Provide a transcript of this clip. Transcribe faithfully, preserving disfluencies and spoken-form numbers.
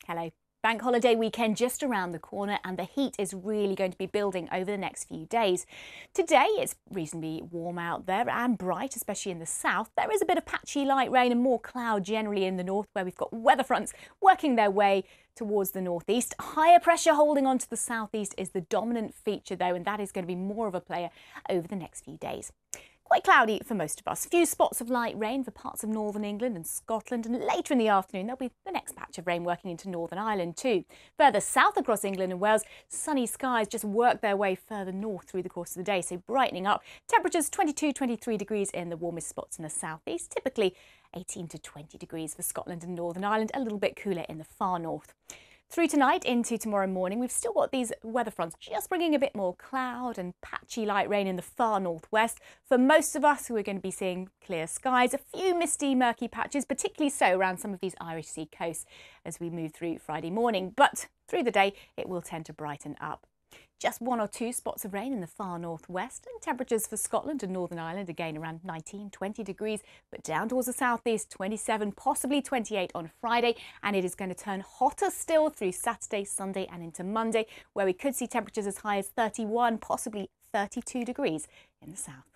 Hello. Bank holiday weekend just around the corner, and the heat is really going to be building over the next few days. Today it's reasonably warm out there and bright, especially in the south. There is a bit of patchy light rain and more cloud generally in the north, where we've got weather fronts working their way towards the northeast. Higher pressure holding on to the southeast is the dominant feature though, and that is going to be more of a player over the next few days. Quite cloudy for most of us. A few spots of light rain for parts of northern England and Scotland, and later in the afternoon there'll be the next patch of rain working into Northern Ireland too. Further south across England and Wales, sunny skies just work their way further north through the course of the day, so brightening up. Temperatures twenty-two, twenty-three degrees in the warmest spots in the southeast, typically eighteen to twenty degrees for Scotland and Northern Ireland, a little bit cooler in the far north. Through tonight into tomorrow morning, we've still got these weather fronts just bringing a bit more cloud and patchy light rain in the far northwest. For most of us, we're going to be seeing clear skies, a few misty, murky patches, particularly so around some of these Irish Sea coasts as we move through Friday morning. But through the day, it will tend to brighten up. Just one or two spots of rain in the far northwest, and temperatures for Scotland and Northern Ireland again around nineteen, twenty degrees, but down towards the southeast, twenty-seven, possibly twenty-eight on Friday, and it is going to turn hotter still through Saturday, Sunday and into Monday, where we could see temperatures as high as thirty-one, possibly thirty-two degrees in the south.